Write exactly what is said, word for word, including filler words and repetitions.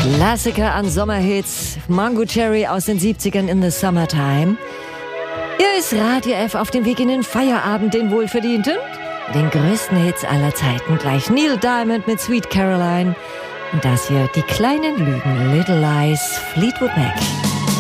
Klassiker an Sommerhits. Mango Cherry aus den siebzigern in the Summertime. Hier ist Radio F auf dem Weg in den Feierabend, den wohlverdienten. Den größten Hits aller Zeiten gleich. Neil Diamond mit Sweet Caroline. Und das hier, die kleinen Lügen, Little Lies, Fleetwood Mac.